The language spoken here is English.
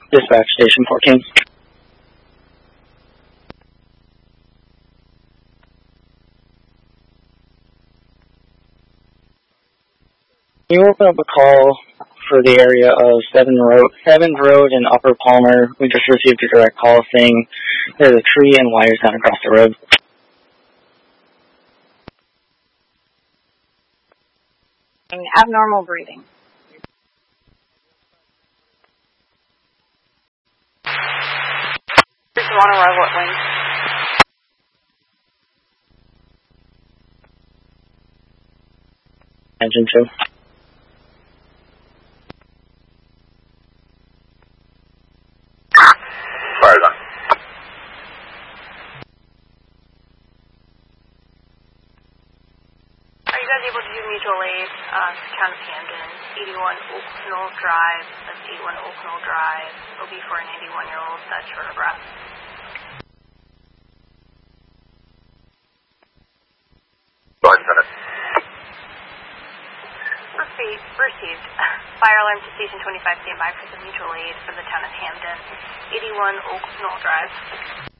Dispatch Station 14. You open up a call for the area of 7th Road in Upper Palmer. We just received a direct call saying there's a tree and wires down across the road. Abnormal breathing. Just on arrival at Wing. Engine 2. Fire done. Are you guys able to do mutual aid, Town of Hamden, 81 Oak Knoll Drive, that's 81 Oak Knoll Drive, OB for an 81-year-old that's short of breath. Go ahead and send it. Received. Fire alarm to Station 25, standby for some mutual aid for the Town of Hamden, 81 Oak Knoll Drive.